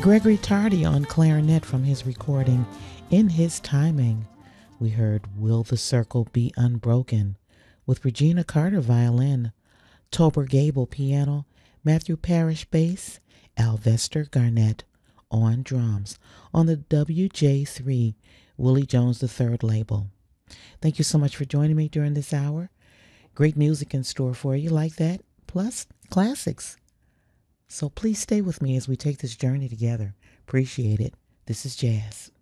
Gregory Tardy on clarinet from his recording In His Timing. We heard Will the Circle Be Unbroken with Regina Carter violin, Tober Gable piano, Matthew Parrish bass, Alvester Garnett on drums on the WJ3 Willie Jones III label. Thank you so much for joining me during this hour. Great music in store for you like that, plus classics. So please stay with me as we take this journey together. Appreciate it. This is Jazz.